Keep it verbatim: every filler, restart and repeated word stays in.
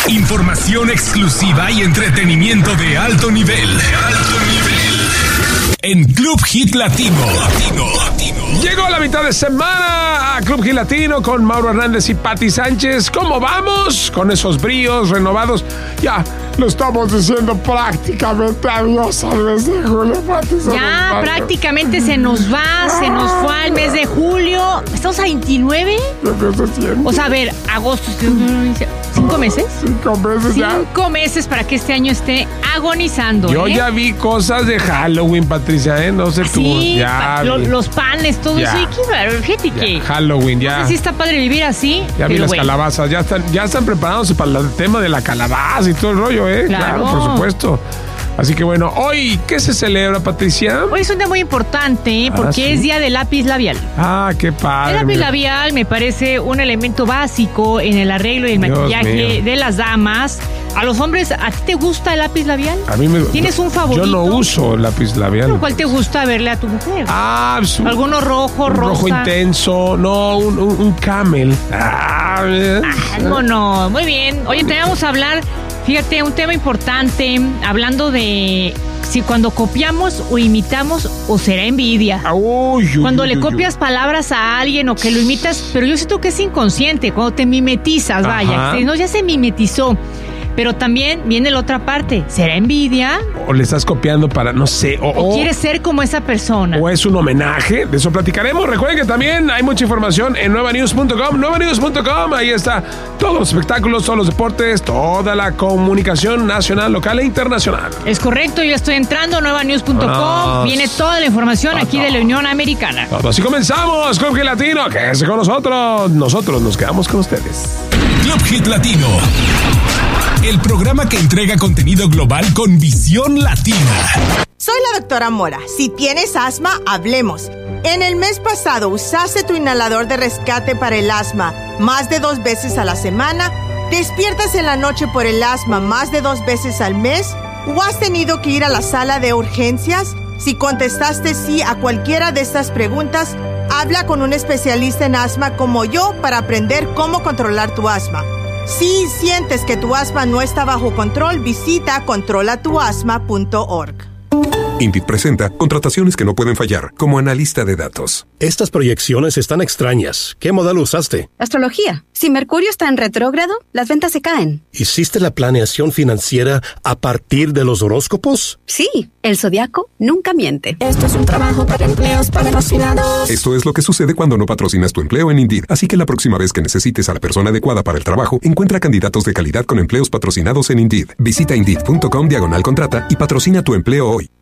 Información exclusiva y entretenimiento de alto nivel. De alto nivel. En Club Hit Latino. Latino. Latino. Llegó la mitad de semana a Club Hit Latino con Mauro Hernández y Pati Sánchez. ¿Cómo vamos? Con esos bríos renovados. Ya lo estamos diciendo prácticamente adiós al mes de julio, Pati. Ya prácticamente se nos va, se nos fue al mes de julio. ¿Estamos a veintinueve? O sea, a ver, agosto, ¿cinco meses? Cinco meses ya. Cinco meses para que este año esté agonizando. Yo ¿eh? ya vi cosas de Halloween, Patricia, ¿eh? No sé tú. Sí, ya lo, vi. los panes, todo Ya. eso. Qué, fíjate Ya, que Halloween, ya. no sé si está padre vivir así. Ya vi pero las bueno. calabazas, ya están, ya están preparándose para el tema de la calabaza y todo el rollo, ¿eh? Claro. Por supuesto. Así que bueno, hoy, ¿qué se celebra, Patricia? Hoy es un día muy importante ¿eh? porque Ah, ¿sí? es día del lápiz labial. Ah, qué padre. El lápiz mira. labial me parece un elemento básico en el arreglo y el Dios maquillaje mío. de las damas. A los hombres, ¿a ti te gusta el lápiz labial? A mí me ¿Tienes un favorito? Yo no uso lápiz labial. ¿Cuál te gusta verle a tu mujer? Ah, pues, un- ¿Alguno rojo, un rosa? rojo intenso. No, un, un, un camel. Ah, eh. Ah, no, no. Muy bien. Oye, te vamos a hablar, fíjate, un tema importante, hablando de si cuando copiamos o imitamos o será envidia. Ah, uy, uy, Cuando uy, le uy, copias palabras a alguien o que lo imitas, pero yo siento que es inconsciente, cuando te mimetizas, vaya, Ajá. que no, ya se mimetizó. Pero también viene la otra parte, ¿será envidia? O le estás copiando para, no sé, o, ¿O o- quieres ser como esa persona? o es un homenaje. De eso platicaremos. Recuerden que también hay mucha información en nueva news punto com. nueva news punto com, ahí está todos los espectáculos, todos los deportes, toda la comunicación nacional, local e internacional. Es correcto, yo estoy entrando a nueva news punto com, Vámonos. viene toda la información aquí de la Unión Americana. Todo así comenzamos, Club Hit Latino. Quédense con nosotros. Nosotros nos quedamos con ustedes. Club Hit Latino. El programa que entrega contenido global con visión latina. Soy la doctora Mora. Si tienes asma, hablemos. En el mes pasado, ¿usaste tu inhalador de rescate para el asma más de dos veces a la semana? ¿Despiertas en la noche por el asma más de dos veces al mes? ¿O has tenido que ir a la sala de urgencias? Si contestaste sí a cualquiera de estas preguntas, habla con un especialista en asma como yo para aprender cómo controlar tu asma. Si sientes que tu asma no está bajo control, visita controla tu asma punto org. Indeed presenta contrataciones que no pueden fallar, como analista de datos. Estas proyecciones están extrañas. ¿Qué modal usaste? Astrología. Si Mercurio está en retrógrado, las ventas se caen. ¿Hiciste la planeación financiera a partir de los horóscopos? Sí, el zodiaco nunca miente. Esto es un trabajo para empleos patrocinados. Esto es lo que sucede cuando no patrocinas tu empleo en Indeed. Así que la próxima vez que necesites a la persona adecuada para el trabajo, encuentra candidatos de calidad con empleos patrocinados en Indeed. Visita Indeed punto com diagonal contrata y patrocina tu empleo hoy.